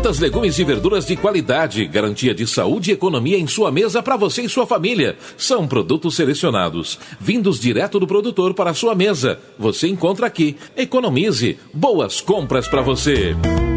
Frutas, legumes e verduras de qualidade, garantia de saúde e economia em sua mesa para você e sua família. São produtos selecionados, vindos direto do produtor para a sua mesa. Você encontra aqui. Economize. Boas compras para você.